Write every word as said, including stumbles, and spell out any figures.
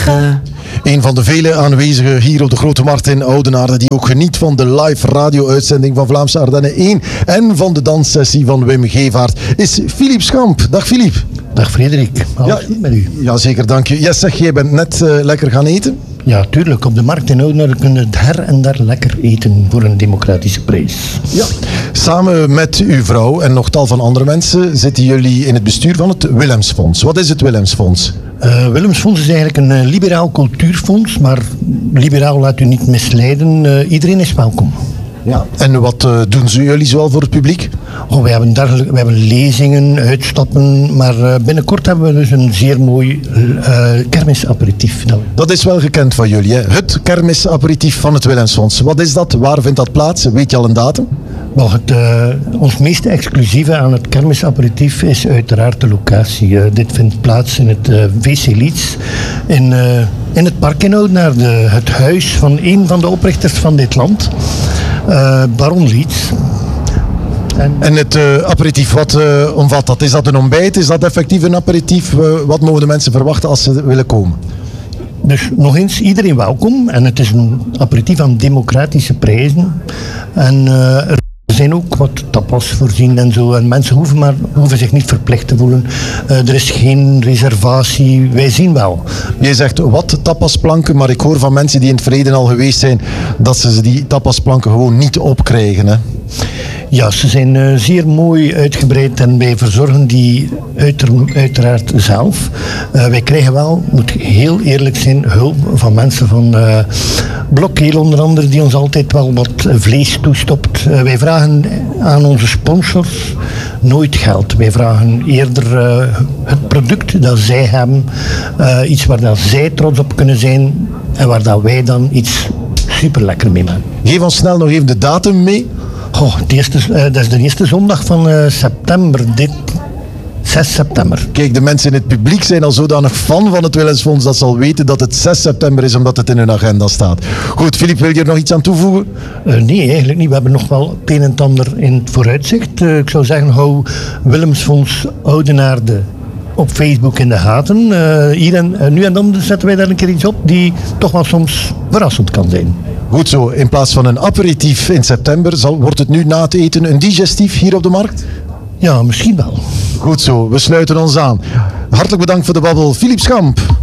zeggen. Een van de vele aanwezigen hier op de Grote Markt in Oudenaarde die ook geniet van de live radio-uitzending van Vlaamse Ardennen één en van de danssessie van Wim Gevaert is Philippe Schamp. Dag Philippe. Dag Frederik, alles Ja, goed met u? Ja, zeker, dank je. Yes, zeg, jij bent net uh, lekker gaan eten? Ja, tuurlijk. Op de markt in Oudenaarde kun je het her en der lekker eten voor een democratische prijs. Ja. Samen met uw vrouw en nog tal van andere mensen zitten jullie in het bestuur van het Willemsfonds. Wat is het Willemsfonds? Uh, Willemsfonds is eigenlijk een uh, liberaal cultuurfonds, maar liberaal laat u niet misleiden. Uh, iedereen is welkom. Ja. En wat uh, doen ze jullie zoal voor het publiek? Oh, we, hebben dergelijk, we hebben lezingen, uitstappen, maar uh, binnenkort hebben we dus een zeer mooi uh, kermisaperitief. Dat is wel gekend van jullie, hè? Het kermisaperitief van het Willemsfonds. Wat is dat? Waar vindt dat plaats? Weet je al een datum? Wel, het, uh, ons meest exclusieve aan het kermisaperitief is uiteraard de locatie. Uh, dit vindt plaats in het uh, V C Leeds, in, uh, in het park in Oudenaarde, het huis van een van de oprichters van dit land, uh, Baron Leeds. En, en het uh, aperitief, wat uh, omvat dat? Is dat een ontbijt? Is dat effectief een aperitief? Uh, wat mogen de mensen verwachten als ze willen komen? Dus nog eens, iedereen welkom. En het is een aperitief aan democratische prijzen. En uh, er zijn ook wat tapas voorzien en zo. En mensen hoeven, maar, hoeven zich niet verplicht te voelen. Uh, er is geen reservatie. Wij zien wel. Jij zegt wat tapasplanken, maar ik hoor van mensen die in het verleden al geweest zijn dat ze die tapasplanken gewoon niet opkrijgen, hè? Ja, ze zijn uh, zeer mooi uitgebreid en wij verzorgen die uiter, uiteraard zelf. Uh, wij krijgen wel, moet heel eerlijk zijn, hulp van mensen van uh, Blokkeel onder andere, die ons altijd wel wat vlees toestopt. Uh, wij vragen aan onze sponsors nooit geld. Wij vragen eerder uh, het product dat zij hebben, uh, iets waar dat zij trots op kunnen zijn en waar dat wij dan iets super lekker mee maken. Geef ons snel nog even de datum mee. Oh, de eerste, uh, dat is de eerste zondag van uh, september, dit zes september. Kijk, de mensen in het publiek zijn al zodanig fan van het Willemsfonds dat ze al weten dat het zes september is, omdat het in hun agenda staat. Goed, Philippe, wil je er nog iets aan toevoegen? Uh, nee, eigenlijk niet. We hebben nog wel het een en het ander in het vooruitzicht. Uh, ik zou zeggen, hou Willemsfonds Oudenaarde op Facebook in de gaten. Uh, hier en, uh, nu en dan zetten wij daar een keer iets op die toch wel soms verrassend kan zijn. Goed zo, in plaats van een aperitief in september zal, wordt het nu na het eten een digestief hier op de markt? Ja, misschien wel. Goed zo, we sluiten ons aan. Hartelijk bedankt voor de babbel, Philippe Schamp.